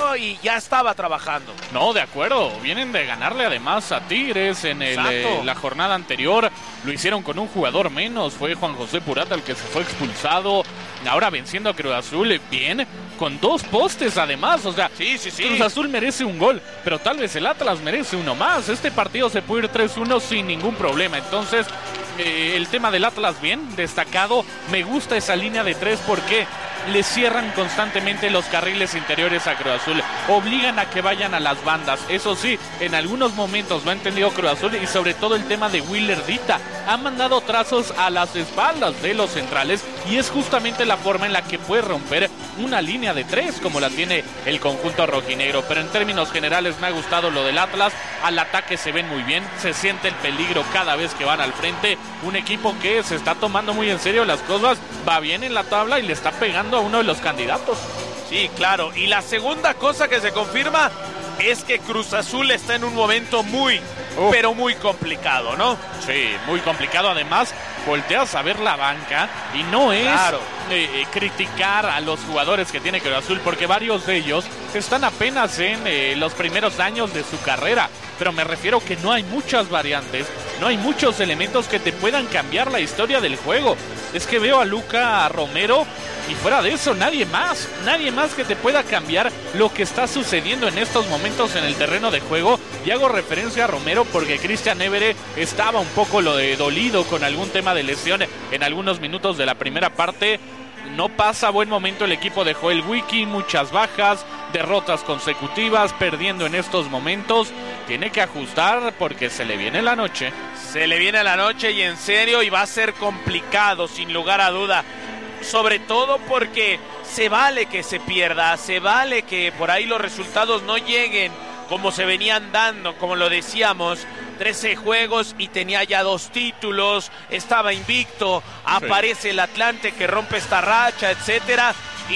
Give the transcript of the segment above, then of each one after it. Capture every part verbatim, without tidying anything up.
partido y ya estaba trabajando. No, de acuerdo, vienen de ganarle además a Tigres en el, eh, la jornada anterior, lo hicieron con un jugador menos, fue Juan José Purata el que se fue expulsado, ahora venciendo a Cruz Azul, bien, con dos postes además, o sea, sí, sí, sí. Cruz Azul merece un gol, pero tal vez el Atlas merece uno más, este partido se puede ir tres uno sin ningún problema, entonces eh, el tema del Atlas bien, destacado, me gusta esa línea de tres porque le cierran constantemente los carriles interiores a Cruz Azul, obligan a que vayan a las bandas, eso sí, en algunos momentos lo ha entendido Cruz Azul y sobre todo el tema de Willer Dita, ha mandado trazos a las espaldas de los centrales y es justamente la forma en la que puede romper una línea de tres como la tiene el conjunto rojinegro, pero en términos generales me ha gustado lo del Atlas, al ataque se ven muy bien, se siente el peligro cada vez que van al frente, un equipo que se está tomando muy en serio las cosas, va bien en la tabla y le está pegando a uno de los candidatos. Sí, claro, y la segunda cosa que se confirma es que Cruz Azul está en un momento muy, Uf. pero muy complicado, ¿no? Sí, muy complicado, además volteas a ver la banca y no es claro. eh, criticar a los jugadores que tiene Cruz Azul, porque varios de ellos están apenas en eh, los primeros años de su carrera, pero me refiero que no hay muchas variantes, no hay muchos elementos que te puedan cambiar la historia del juego. Es que veo a Luca Romero y fuera de eso nadie más, nadie más que te pueda cambiar lo que está sucediendo en estos momentos en el terreno de juego, y hago referencia a Romero porque Cristian Évere estaba un poco lo de dolido con algún tema de lesión en algunos minutos de la primera parte. No pasa buen momento el equipo de Joel Wiki, muchas bajas, derrotas consecutivas, perdiendo en estos momentos. Tiene que ajustar porque se le viene la noche. Se le viene la noche y en serio, y va a ser complicado sin lugar a duda. Sobre todo porque se vale que se pierda, se vale que por ahí los resultados no lleguen como se venían dando, como lo decíamos, trece juegos y tenía ya dos títulos, estaba invicto, aparece sí. el Atlante que rompe esta racha, etcétera,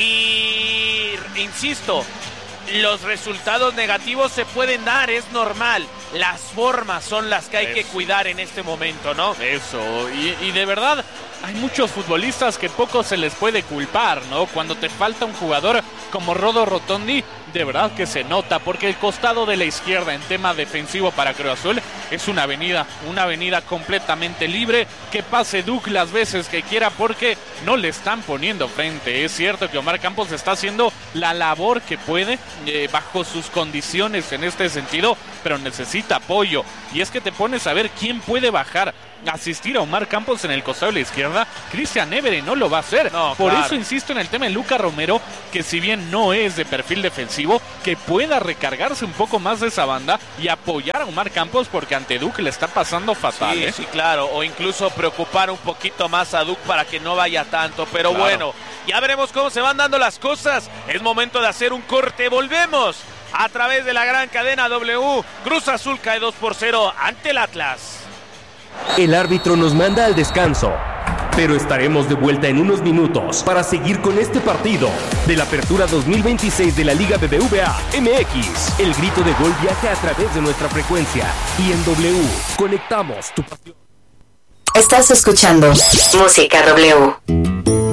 y insisto, los resultados negativos se pueden dar, es normal, las formas son las que hay Eso. que cuidar en este momento, ¿no? Eso, y, y de verdad hay muchos futbolistas que poco se les puede culpar, ¿no? Cuando te falta un jugador como Rodo Rotondi, de verdad que se nota, porque el costado de la izquierda en tema defensivo para Cruz Azul es una avenida, una avenida completamente libre, que pase Duke las veces que quiera porque no le están poniendo frente. Es cierto que Omar Campos está haciendo la labor que puede eh, bajo sus condiciones en este sentido, pero necesita apoyo, y es que te pones a ver quién puede bajar, asistir a Omar Campos en el costado de la izquierda. Cristian Évere no lo va a hacer, no, por claro. eso insisto en el tema de Luca Romero, que si bien no es de perfil defensivo, que pueda recargarse un poco más de esa banda y apoyar a Omar Campos, porque ante Duke le está pasando fatal. Sí, ¿eh? sí, claro, o incluso preocupar un poquito más a Duke para que no vaya tanto, pero claro. bueno, ya veremos cómo se van dando las cosas. Es momento de hacer un corte, volvemos a través de la gran cadena W. Cruz Azul cae dos por cero ante el Atlas. El árbitro nos manda al descanso, pero estaremos de vuelta en unos minutos para seguir con este partido de la Apertura dos mil veintiséis de la Liga B B V A M X. El grito de gol viaja a través de nuestra frecuencia y en W conectamos tu pasión. Estás escuchando Música W.